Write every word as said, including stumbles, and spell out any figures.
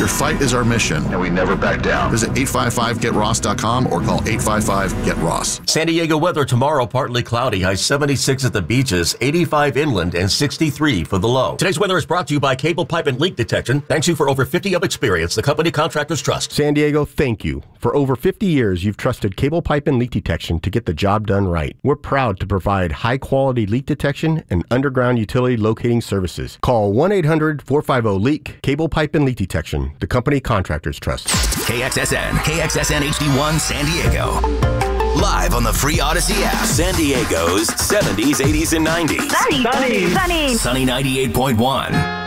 Your fight is our mission, and we never back down. Visit eight five five get ross dot com or call eight five five get ross. San Diego weather tomorrow, partly cloudy, high seventy-six at the beaches, eighty-five inland, and sixty-three for the low. Today's weather is brought to you by Cable Pipe and Leak Detection. Thanks you for over fifty of experience. The company contractors trust. San Diego, thank you. For over fifty years, you've trusted Cable Pipe and Leak Detection to get the job done right. We're proud to provide high-quality leak detection and underground utility locating services. Call one eight hundred four five zero leak. Cable Pipe and Leak Detection, the company contractors trust. K X S N, K X S N H D one San Diego. Live on the free Odyssey app. San Diego's seventies, eighties, and nineties. Sunny, sunny, sunny. Sunny ninety-eight point one.